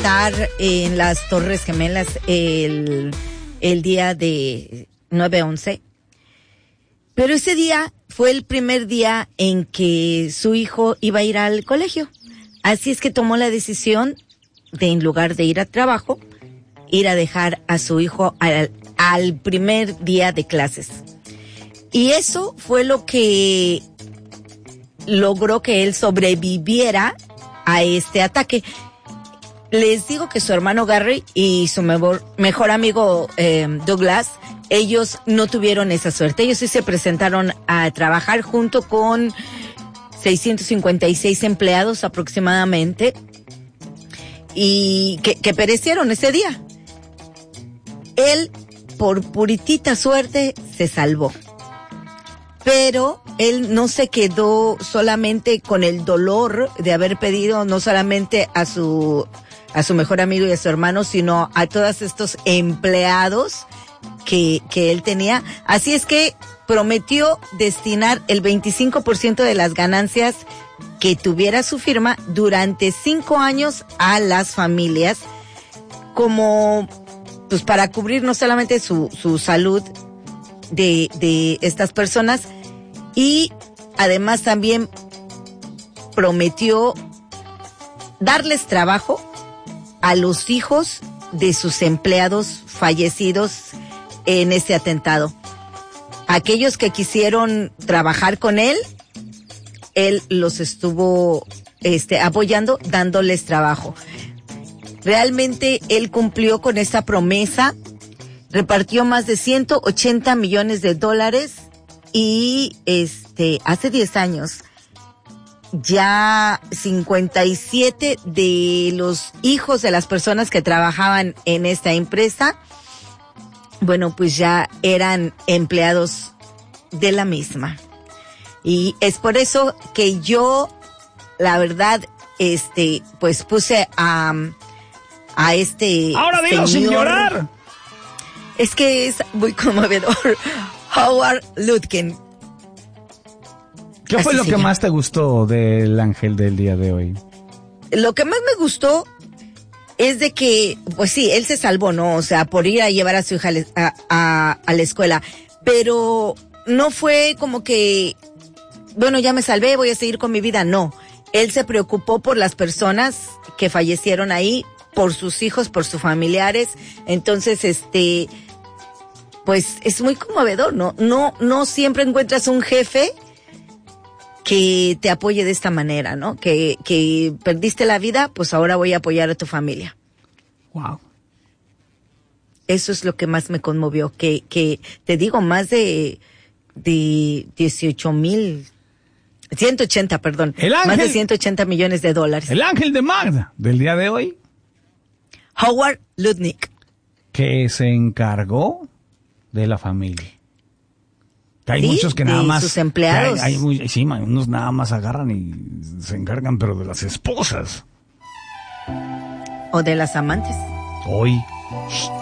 estar en las Torres Gemelas el día de 9/11. Pero ese día fue el primer día en que su hijo iba a ir al colegio. Así es que tomó la decisión de, en lugar de ir a trabajo, ir a dejar a su hijo al primer día de clases. Y eso fue lo que logró que él sobreviviera a este ataque. Les digo que su hermano Gary y su mejor amigo Douglas, ellos no tuvieron esa suerte. Ellos sí se presentaron a trabajar junto con 656 empleados aproximadamente y que perecieron ese día. Él, por puritita suerte, se salvó. Pero él no se quedó solamente con el dolor de haber pedido no solamente a su mejor amigo y a su hermano, sino a todos estos empleados que él tenía. Así es que prometió destinar el 25% de las ganancias que tuviera su firma durante 5 años a las familias, como pues para cubrir no solamente su salud de estas personas, y además también prometió darles trabajo a los hijos de sus empleados fallecidos en ese atentado. Aquellos que quisieron trabajar con él los estuvo apoyando, dándoles trabajo. Realmente él cumplió con esta promesa, repartió más de $180 millones y hace 10 años ya 57 de los hijos de las personas que trabajaban en esta empresa, bueno, pues ya eran empleados de la misma. Y es por eso que yo, la verdad, pues puse a ¡ahora dilo sin llorar! Es que es muy conmovedor. Howard Lutkin. ¿Qué fue lo que más te gustó del ángel del día de hoy? Lo que más me gustó es de que, pues sí, él se salvó, ¿no? O sea, por ir a llevar a su hija a la escuela. Pero no fue como que, bueno, ya me salvé, voy a seguir con mi vida. No. Él se preocupó por las personas que fallecieron ahí, por sus hijos, por sus familiares. Entonces, pues es muy conmovedor, ¿no? No siempre encuentras un jefe que te apoye de esta manera, ¿no? Que perdiste la vida, pues ahora voy a apoyar a tu familia. Wow. Eso es lo que más me conmovió, que te digo, más de 180, perdón. Más de $180 millones. El ángel de Magda del día de hoy. Howard Lutnick. Que se encargó de la familia. Que hay muchos que nada más. Sus empleados. Sí, unos nada más agarran y se encargan, pero de las esposas. O de las amantes. Hoy.